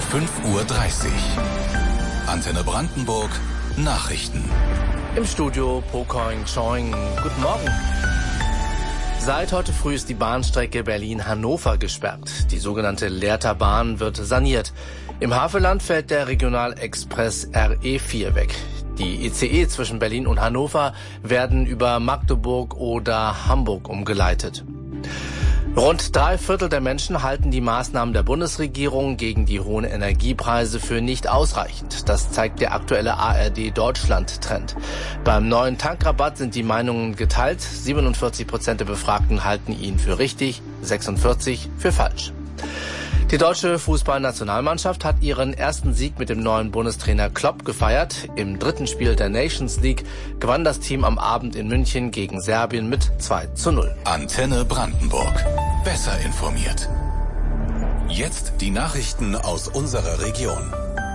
5:30 Uhr. Antenne Brandenburg, Nachrichten. Im Studio Pocoing Choing. Guten Morgen. Seit heute früh ist die Bahnstrecke Berlin-Hannover gesperrt. Die sogenannte Lehrterbahn wird saniert. Im Havelland fällt der Regionalexpress RE4 weg. Die ICE zwischen Berlin und Hannover werden über Magdeburg oder Hamburg umgeleitet. Rund 3/4 der Menschen halten die Maßnahmen der Bundesregierung gegen die hohen Energiepreise für nicht ausreichend. Das zeigt der aktuelle ARD-Deutschland-Trend. Beim neuen Tankrabatt sind die Meinungen geteilt. 47% der Befragten halten ihn für richtig, 46% für falsch. Die deutsche Fußballnationalmannschaft hat ihren ersten Sieg mit dem neuen Bundestrainer Klopp gefeiert. Im dritten Spiel der Nations League gewann das Team am Abend in München gegen Serbien mit 2:0. Antenne Brandenburg. Besser informiert. Jetzt die Nachrichten aus unserer Region.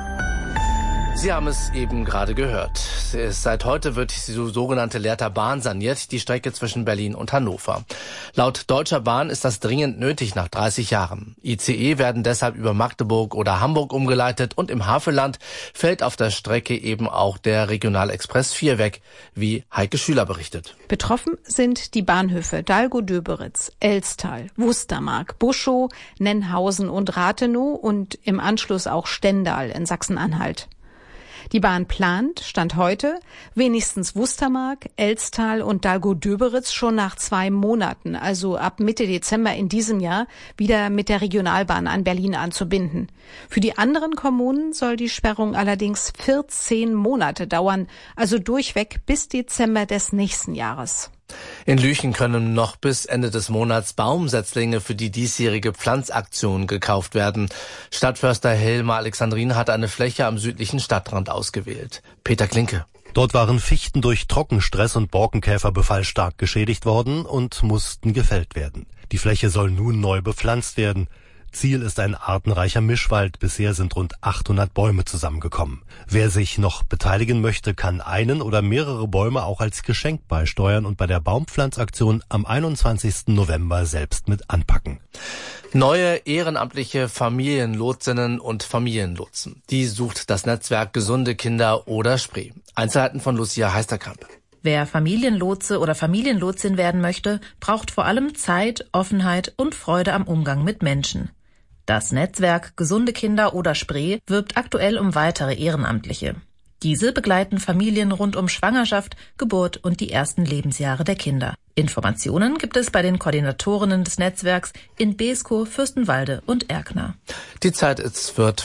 Sie haben es eben gerade gehört. Seit heute wird die sogenannte Lehrterbahn saniert, die Strecke zwischen Berlin und Hannover. Laut Deutscher Bahn ist das dringend nötig nach 30 Jahren. ICE werden deshalb über Magdeburg oder Hamburg umgeleitet und im Havelland fällt auf der Strecke eben auch der Regionalexpress 4 weg, wie Heike Schüler berichtet. Betroffen sind die Bahnhöfe Dahlgow-Döberitz, Elstal, Wustermark, Buschow, Nennhausen und Rathenow und im Anschluss auch Stendal in Sachsen-Anhalt. Die Bahn plant, Stand heute, wenigstens Wustermark, Elstal und Dahlgow-Döberitz schon nach 2 Monaten, also ab Mitte Dezember in diesem Jahr, wieder mit der Regionalbahn an Berlin anzubinden. Für die anderen Kommunen soll die Sperrung allerdings 14 Monate dauern, also durchweg bis Dezember des nächsten Jahres. In Lüchen können noch bis Ende des Monats Baumsetzlinge für die diesjährige Pflanzaktion gekauft werden. Stadtförster Helmer Alexandrin hat eine Fläche am südlichen Stadtrand ausgewählt. Peter Klinke. Dort waren Fichten durch Trockenstress und Borkenkäferbefall stark geschädigt worden und mussten gefällt werden. Die Fläche soll nun neu bepflanzt werden. Ziel ist ein artenreicher Mischwald. Bisher sind rund 800 Bäume zusammengekommen. Wer sich noch beteiligen möchte, kann einen oder mehrere Bäume auch als Geschenk beisteuern und bei der Baumpflanzaktion am 21. November selbst mit anpacken. Neue ehrenamtliche Familienlotsinnen und Familienlotsen. Die sucht das Netzwerk Gesunde Kinder oder Spree. Einzelheiten von Lucia Heisterkamp. Wer Familienlotse oder Familienlotsin werden möchte, braucht vor allem Zeit, Offenheit und Freude am Umgang mit Menschen. Das Netzwerk Gesunde Kinder oder Spree wirbt aktuell um weitere Ehrenamtliche. Diese begleiten Familien rund um Schwangerschaft, Geburt und die ersten Lebensjahre der Kinder. Informationen gibt es bei den Koordinatorinnen des Netzwerks in Beeskow, Fürstenwalde und Erkner. Die Zeit wird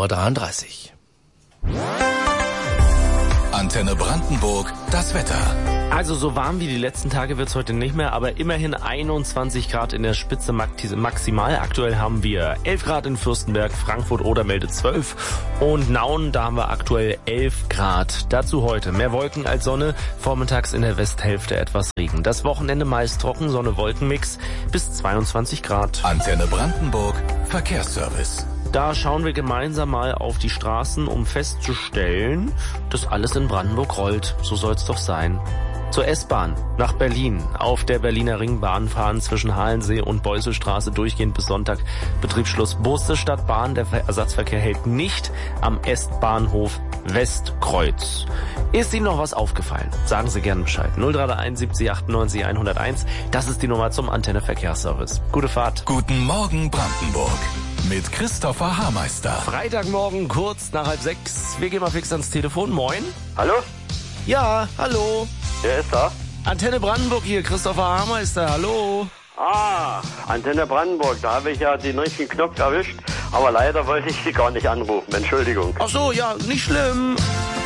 5:33 Uhr. Antenne Brandenburg, das Wetter. Also so warm wie die letzten Tage wird's heute nicht mehr, aber immerhin 21 Grad in der Spitze maximal. Aktuell haben wir 11 Grad in Fürstenberg, Frankfurt oder meldet 12 und Nauen, da haben wir aktuell 11 Grad. Dazu heute mehr Wolken als Sonne, vormittags in der Westhälfte etwas Regen. Das Wochenende meist trocken, Sonne-Wolken-Mix bis 22 Grad. Antenne Brandenburg, Verkehrsservice. Da schauen wir gemeinsam mal auf die Straßen, um festzustellen, dass alles in Brandenburg rollt. So soll's doch sein. Zur S-Bahn nach Berlin. Auf der Berliner Ringbahn fahren zwischen Halensee und Beuselstraße durchgehend bis Sonntag Betriebsschluss Busse statt Bahn. Der Ersatzverkehr hält nicht am S-Bahnhof Westkreuz. Ist Ihnen noch was aufgefallen? Sagen Sie gerne Bescheid. 0331 70 98 101. Das ist die Nummer zum Antenne Verkehrsservice. Gute Fahrt. Guten Morgen Brandenburg. Mit Christopher Haarmeister. Freitagmorgen, kurz nach 5:30. Wir gehen mal fix ans Telefon. Moin. Hallo? Ja, hallo. Wer ist da? Antenne Brandenburg hier, Christopher Haarmeister. Hallo. Antenne Brandenburg, da habe ich ja den richtigen Knopf erwischt. Aber leider wollte ich Sie gar nicht anrufen. Entschuldigung. Ach so, ja, nicht schlimm.